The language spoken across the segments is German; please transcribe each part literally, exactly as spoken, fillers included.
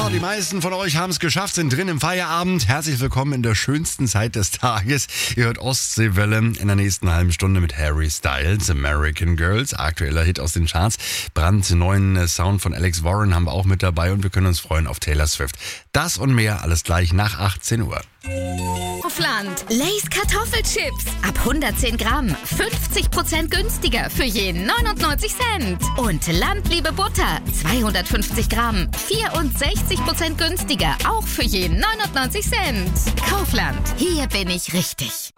So, die meisten von euch haben es geschafft, sind drin im Feierabend. Herzlich willkommen in der schönsten Zeit des Tages. Ihr hört Ostseewelle in der nächsten halben Stunde mit Harry Styles, American Girls, aktueller Hit aus den Charts. Brandneuen Sound von Alex Warren haben wir auch mit dabei und wir können uns freuen auf Taylor Swift. Das und mehr, alles gleich nach achtzehn Uhr. Kaufland. Lay's Kartoffelchips. Ab hundertzehn Gramm. fünfzig Prozent günstiger für jeden neunundneunzig Cent. Und Landliebe Butter. zweihundertfünfzig Gramm. vierundsechzig Prozent günstiger. Auch für jeden neunundneunzig Cent. Kaufland. Hier bin ich richtig.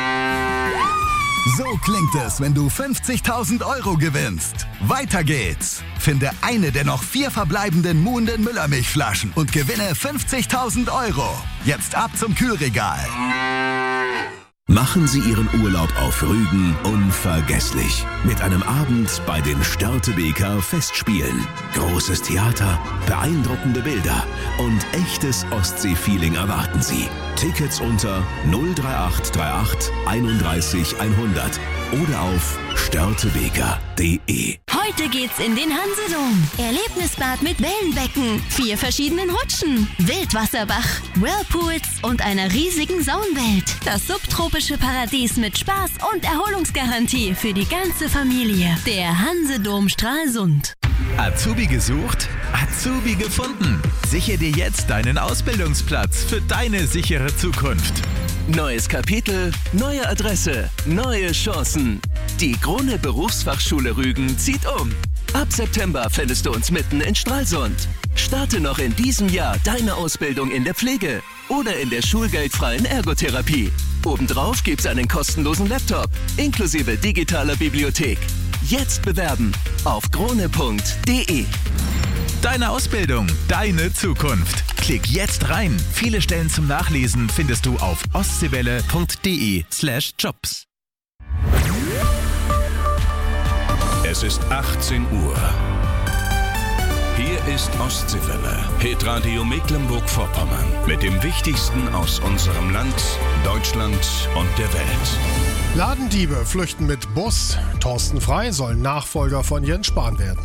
So klingt es, wenn du fünfzigtausend Euro gewinnst. Weiter geht's. Finde eine der noch vier verbleibenden Muhnden Müllermilchflaschen und gewinne fünfzigtausend Euro. Jetzt ab zum Kühlregal. Machen Sie Ihren Urlaub auf Rügen unvergesslich. Mit einem Abend bei den Störtebeker Festspielen. Großes Theater, beeindruckende Bilder und echtes Ostsee-Feeling erwarten Sie. Tickets unter null drei acht drei acht einunddreißig hundert oder auf störtebeker punkt de. Heute geht's in den Hansedom. Erlebnisbad mit Wellenbecken, vier verschiedenen Rutschen, Wildwasserbach, Whirlpools und einer riesigen Saunwelt. Das subtropische Paradies mit Spaß und Erholungsgarantie für die ganze Familie. Der Hansedom Stralsund. Azubi gesucht? Azubi gefunden. Sichere dir jetzt deinen Ausbildungsplatz für deine sichere Zukunft. Neues Kapitel, neue Adresse, neue Chancen. Die Krone Berufsfachschule Rügen zieht um. Ab September findest du uns mitten in Stralsund. Starte noch in diesem Jahr deine Ausbildung in der Pflege oder in der schulgeldfreien Ergotherapie. Obendrauf gibt's einen kostenlosen Laptop inklusive digitaler Bibliothek. Jetzt bewerben auf krone punkt de. Deine Ausbildung, deine Zukunft. Klick jetzt rein. Viele Stellen zum Nachlesen findest du auf ostseewelle punkt de slash jobs. Es ist achtzehn Uhr. Hier ist Ostseewelle, Hitradio Mecklenburg-Vorpommern. Mit dem Wichtigsten aus unserem Land, Deutschland und der Welt. Ladendiebe flüchten mit Bus. Thorsten Frey soll Nachfolger von Jens Spahn werden.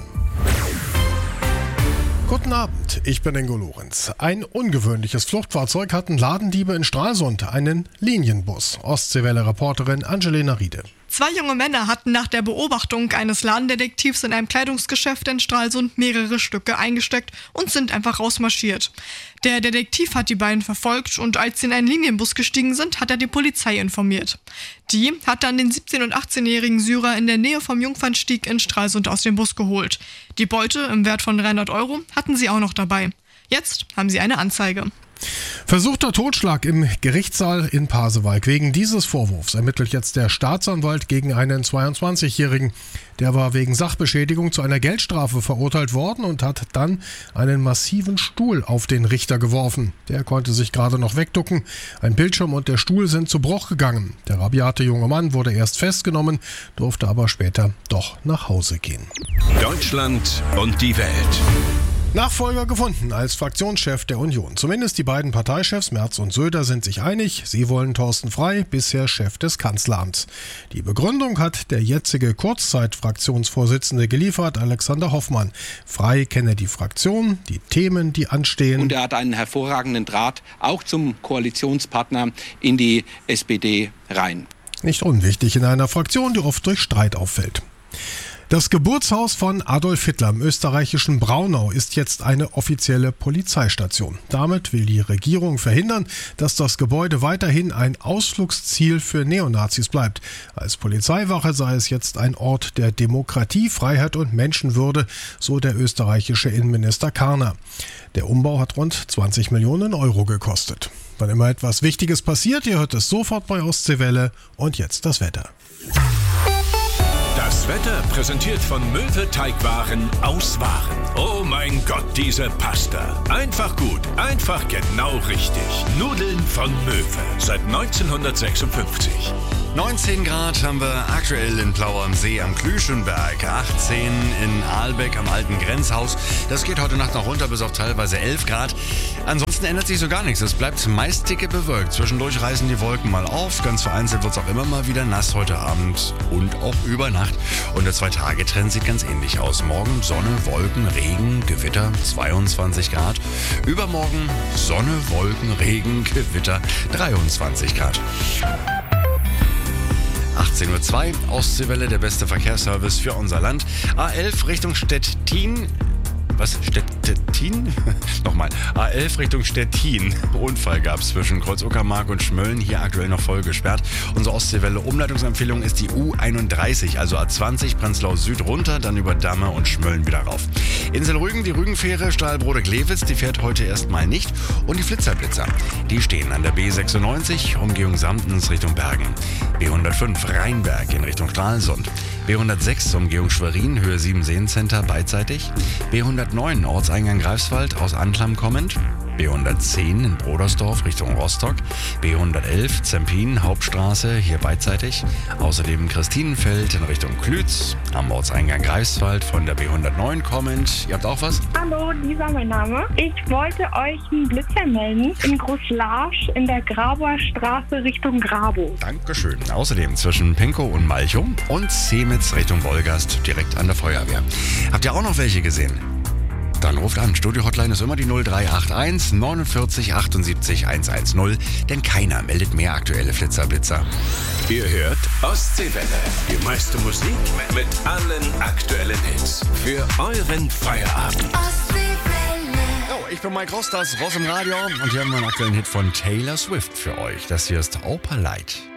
Guten Abend, ich bin Ingo Lorenz. Ein ungewöhnliches Fluchtfahrzeug hatten Ladendiebe in Stralsund, einen Linienbus. Ostseewelle-Reporterin Angelina Riede. Zwei junge Männer hatten nach der Beobachtung eines Ladendetektivs in einem Kleidungsgeschäft in Stralsund mehrere Stücke eingesteckt und sind einfach rausmarschiert. Der Detektiv hat die beiden verfolgt und als sie in einen Linienbus gestiegen sind, hat er die Polizei informiert. Die hat dann den siebzehn- und achtzehnjährigen Syrer in der Nähe vom Jungfernstieg in Stralsund aus dem Bus geholt. Die Beute im Wert von dreihundert Euro hatten sie auch noch dabei. Jetzt haben sie eine Anzeige. Versuchter Totschlag im Gerichtssaal in Pasewalk. Wegen dieses Vorwurfs ermittelt jetzt der Staatsanwalt gegen einen zweiundzwanzigjährigen. Der war wegen Sachbeschädigung zu einer Geldstrafe verurteilt worden und hat dann einen massiven Stuhl auf den Richter geworfen. Der konnte sich gerade noch wegducken. Ein Bildschirm und der Stuhl sind zu Bruch gegangen. Der rabiate junge Mann wurde erst festgenommen, durfte aber später doch nach Hause gehen. Deutschland und die Welt. Nachfolger gefunden als Fraktionschef der Union. Zumindest die beiden Parteichefs Merz und Söder sind sich einig. Sie wollen Thorsten Frey, bisher Chef des Kanzleramts. Die Begründung hat der jetzige Kurzzeit-Fraktionsvorsitzende geliefert, Alexander Hoffmann. Frey kenne die Fraktion, die Themen, die anstehen. Und er hat einen hervorragenden Draht auch zum Koalitionspartner in die S P D rein. Nicht unwichtig in einer Fraktion, die oft durch Streit auffällt. Das Geburtshaus von Adolf Hitler im österreichischen Braunau ist jetzt eine offizielle Polizeistation. Damit will die Regierung verhindern, dass das Gebäude weiterhin ein Ausflugsziel für Neonazis bleibt. Als Polizeiwache sei es jetzt ein Ort der Demokratie, Freiheit und Menschenwürde, so der österreichische Innenminister Karner. Der Umbau hat rund zwanzig Millionen Euro gekostet. Wann immer etwas Wichtiges passiert, ihr hört es sofort bei Ostseewelle. Und jetzt das Wetter. Das Wetter präsentiert von Möwe Teigwaren aus Waren. Oh mein Gott, diese Pasta. Einfach gut, einfach genau richtig. Nudeln von Möwe. Seit neunzehnhundertsechsundfünfzig. neunzehn Grad haben wir aktuell in Plau am See am Klüschenberg, achtzehn in Aalbeck am alten Grenzhaus. Das geht heute Nacht noch runter bis auf teilweise elf Grad. Ansonsten ändert sich so gar nichts. Es bleibt meist dicke bewölkt. Zwischendurch reißen die Wolken mal auf. Ganz vereinzelt wird es auch immer mal wieder nass heute Abend und auch über Nacht. Und der Zwei-Tage-Trend sieht ganz ähnlich aus. Morgen Sonne, Wolken, Regen, Gewitter, zweiundzwanzig Grad. Übermorgen Sonne, Wolken, Regen, Gewitter, dreiundzwanzig Grad. achtzehn Uhr zwei, Ostseewelle, der beste Verkehrsservice für unser Land. A elf Richtung Stettin. Was? Stettin? Nochmal. A elf Richtung Stettin. Unfall gab es zwischen Kreuz-Uckermark und Schmölln. Hier aktuell noch voll gesperrt. Unsere Ostseewelle Umleitungsempfehlung ist die U einunddreißig, also A zwanzig, Prenzlau Süd runter, dann über Damme und Schmölln wieder rauf. Insel Rügen, die Rügenfähre Stahlbrode-Glewitz, die fährt heute erstmal nicht. Und die Flitzerblitzer, die stehen an der B sechsundneunzig, Umgehung Samtens Richtung Bergen. B hundertfünf Rheinberg in Richtung Stralsund. B hundertsechs Umgehung Schwerin, Höhe sieben Seencenter beidseitig. B hundertneun Ortseingang Greifswald aus Anklam kommend. B hundertzehn in Brodersdorf Richtung Rostock. B hundertelf Zempin Hauptstraße hier beidseitig. Außerdem Christinenfeld in Richtung Klütz. Am Ortseingang Greifswald von der B hundertneun kommend. Ihr habt auch was? Hallo, Lisa mein Name. Ich wollte euch einen Blitzer melden in Großlarsch in der Grabower Straße Richtung Grabow. Dankeschön. Außerdem zwischen Penkow und Malchow und Semitz Richtung Wolgast direkt an der Feuerwehr. Habt ihr auch noch welche gesehen? Dann ruft an. Studio-Hotline ist immer die null drei acht eins neunundvierzig achtundsiebzig hundertzehn, denn keiner meldet mehr aktuelle Flitzerblitzer. Ihr hört Ostseewelle. Die meiste Musik mit allen aktuellen Hits. Für euren Feierabend. Ostseewelle. Oh, ich bin Mike Ross, das Ross im Radio. Und hier haben wir einen aktuellen Hit von Taylor Swift für euch. Das hier ist Opalite.